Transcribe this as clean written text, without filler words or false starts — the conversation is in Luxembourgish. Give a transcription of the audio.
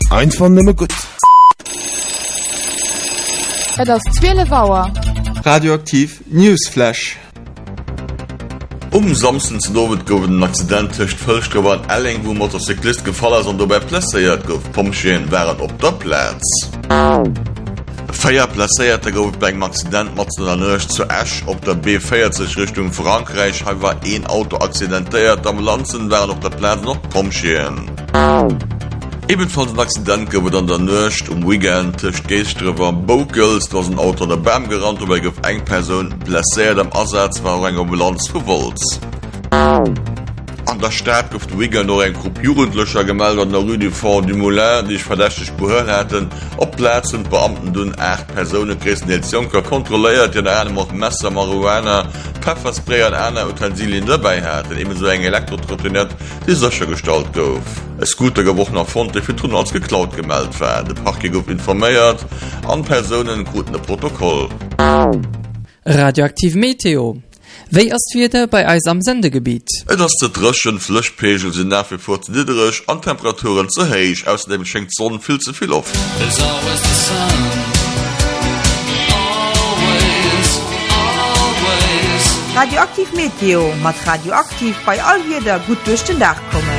Einfach nimmer gut. Das Zwille Bauer. Radioaktiv Newsflash. Samsten zu Dovet gouf den Accident techt Vëllcht gower an Elling, wo Motorcyklist gefall ass an dobei placéiert gouf. Pomscheen wären op der Platz. Feier placéiert gouf beim Accident mat anch zu Ash op der B40 Richtung Frankreich ha war een Auto accidentéiert, Ambulanzen wären op der Platz noch Pomscheen. Ebenfalls ein Accident gab an der Nöcht Weekend tisch Geestrewer Bokels, was ein Auto an der Bam gerannt, wobei gouf eng Person blessiert am Ersatz war eng Ambulanz verwolz. An der Stadt gouf Weekend noch eng Gruppe Jugendlöcher gemeldet an der Rue du Fond du Moulin, die ich verdächtig behört hätten. Op Platz und Beamten dun 8 Personen Christen Juncker kontrolliert, die eine macht Messer, Marihuana, Pfefferspray und eine Utensilien dabei hatten, ebenso eng Elektrotrottinett, die sicher gestaltet gouf. Es gute gewochen nach Fonte für tun als geklaut gemeldet werden. Der Park gouf informiert, an Personen guten Protokoll. Radioaktiv Meteo. Wéi ass wieder bei Eis am Sendegebiet? Et ass de drëschen Flëchpegel sinn nach wie vor ze niederrech, an Temperaturen ze héich, ausserdem schenkt Sonnen viel zu viel oft. Radioaktiv Meteo mat radioaktiv bei all wieder gut durch den Dach kommen.